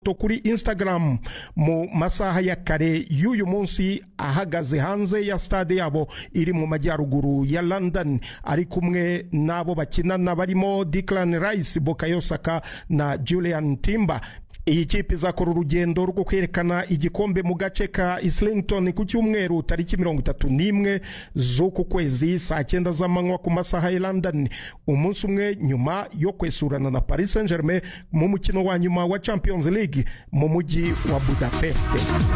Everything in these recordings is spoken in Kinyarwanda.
ifoto kuri Instagram mu masaha ya kare y'uyu munsi ahagaze hanze ya stade yabo iri mu majyaruguru ya London ari kumwe nabo bakinana barimo Declan Rice, Bukayo Saka na Julian Timber. Iyi kipe izakora urugendo rwo kwerekana igikombe mu gace ka Islington ku cyumweru tariki 31 z'uku kwezi saa 9 z'amanywa ku masaha ya London, umunsi umwe nyuma yo kwesurana na Paris Saint-Germain mu mukino wa nyuma wa Champions League mu mujyi wa Budapest.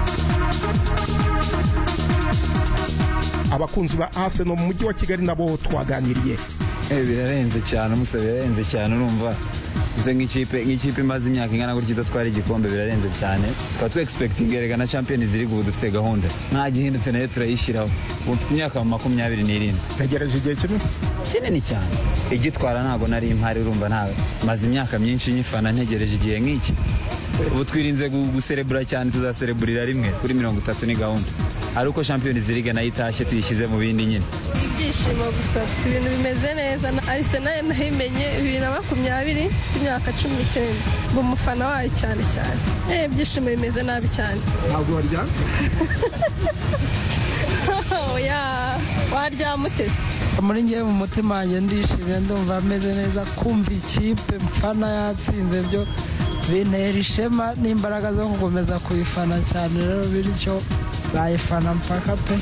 Abakunzi ba Arsenal mu mujyi wa Kigali nabo twaganiriye. Birarenze cyane, umusore birarenze cyane, urumva gusa nk'ikipe imaze imyaka ingana gutyo twari igikombe, birarenze cyane. Tukaba tu expecting erega na Champions League ubu dufite gahunda nta gihindutse nayo turayishyiraho. Ubu mfite imyaka 27. Tegereje igihe kinini cyane igitwara, ntago nari impari, urumva nawe maze imyaka myinshi nyifana ntegereje igihe nk'iki. Ubu twirinze guserebura cyane, tuzasereburira rimwe kuri 30 ni gahunda, ari uko Champions League nayo itashye tuyishyize mu bindi nyine. Ibyishimo gusa, ibintu bimeze neza. Arsenal nahimenye 2020, mfite imyaka 19, ndi umufana wayo cyane. Ibyishimo bimeze nabi cyane. Ntabwo warya? Oya, warya mutese. Muri ngiye mu mutima wanjye ndishimye, ndumva ameze neza. Kumva ikipe mfana yatsinze byo bintera ishema n'imbaraga zo gukomeza kuyifana cyane, rero bityo zayifana mpaka pe.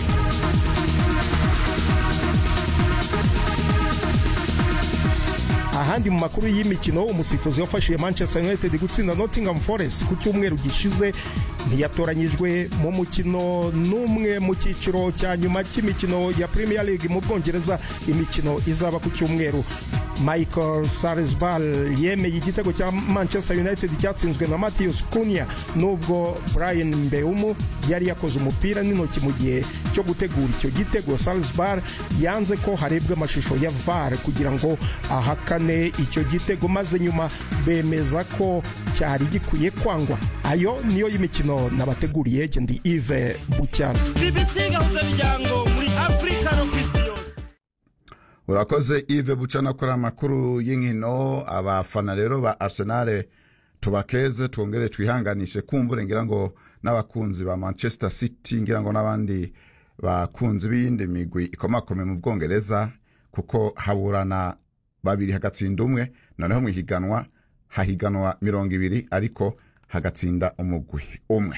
Ahandi mu makuru y'imikino, umusifuzi wafashije Manchester United gutsinda Nottingham Forest ku cyumweru gishize ntiyatoranyijwe mu mukino n'umwe mu cyiciro cya nyuma cy'imikino ya Premier League mu Bwongereza, imikino izaba ku cyumweru. Michael Salisbury yemeye igitego cya Manchester United cyatsinzwe na Matheus Cunha, nubwo Brian Mbeumo yari yakoze umupira n'intoki mu gihe cyo gutegura icyo gitego. Salisbury yanze ko harebwa amashusho ya VAR kugira ngo ahakane icyo gitego, maze nyuma bemeza ko cyari gikwiye kwangwa. Ayo niyo y'imikino nabateguriye, ndi Yves Bucyana. BBC gahuza bijyango muri Afrika no kwisi. Urakoze Yves Bucyana kora makuru y'inkino. Abafana rero ba Arsenal tubakeze, twongere twihanganishe kumbure, ngira ngo n'abakunzi ba Manchester City, ngira ngo n'abandi bakunzi b'indi migwi ikomakome mu Bwongereza, kuko haburana babiri hagatsinda umwe, noneho mu higanwa hahiganwa 20 ariko hagatsinda umugwi umwe.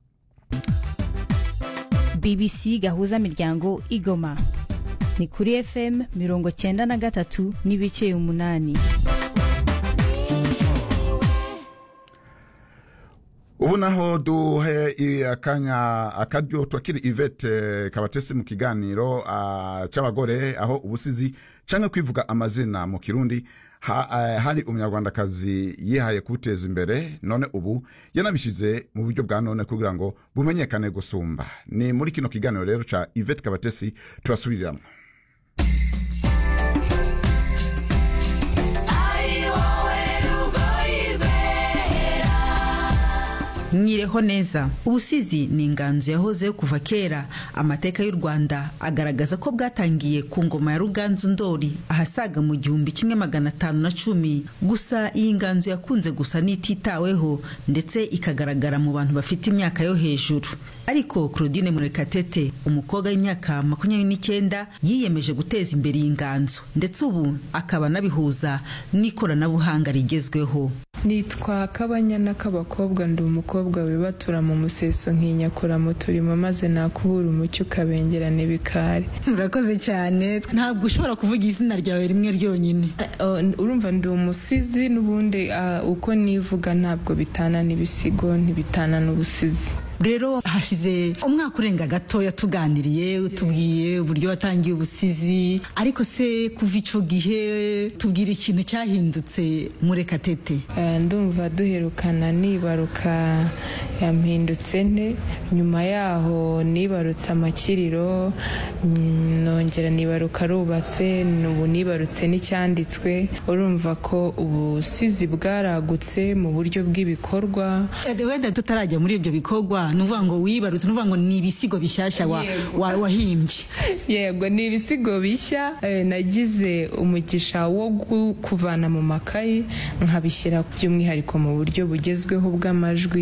BBC gahuza miryango igoma ni kuri FM 93 n'ibice 8. Ubu naho duhe akaryo twakiri Yvette Kabatesi mu kiganiro cy'abagore, aho ubusizi canke kwivuga amazina mu Kirundi hari umunyarwandakazi yihaye kubuteza imbere, none ubu yanabishize mu buryo bwa none kugira ngo bumenyekane gusumba. Ni muri kino kiganiro rero ca Yvette Kabatesi tubasubiriramo. Mwireho neza. Ubusizi ni inganzo yahoze kuva kera. Amateka y'u Rwanda agaragaza ko bwatangiye ku ngoma ya Ruganzu Ndori ahasaga mu 1510. Gusa iyi nganzo yakunze gusa n'ititaweho ndetse ikagaragara mu bantu bafite imyaka yo hejuru. Ariko Claudine Murekatete, umukobwa w'imyaka 29, yiyemeje guteza imbere iyi nganzo, ndetse ubu akaba nabihuza n'ikoranabuhanga rigezweho. Nitwa Kabanyana k'abakobwa, ndi umukobwa wibatura mu museso nkinyakura mu turimo, maze nakubura umucyo ukabengerana ibikari. Urakoze cyane. Ntabwo ushobora kuvuga izina ryawe rimwe ryonyine. Urumva ndi umusizi, n'ubundi uko nivuga ntabwo bitana n'ibisigo, ntibitana n'ubusizi. Rero hashize umwaka urenga gatoya tuganiriye, utubwiye uburyo watangiye ubusizi, ariko se kuva ico gihe tubwira ikintu cyahindutse Murekatete. Ndumva duherukana nibaruka yampindutse nte, nyuma yaho nibarutse amakiriro, nongera nibaruka rubatse, n'ubu nibarutse n'icyanditswe. Urumva ko ubusizi bwaragutse mu buryo bw'ibikorwa. Wenda tutarajya muri ibyo bikorwa, nuvuga ngo wibarutse, nuvuga ngo ni ibisigo bishyashya wahimbye. Yego, ni ibisigo bishya nagize umugisha wo kuvana mu makayi nkabishyira by'umwihariko mu buryo bugezweho bw'amajwi.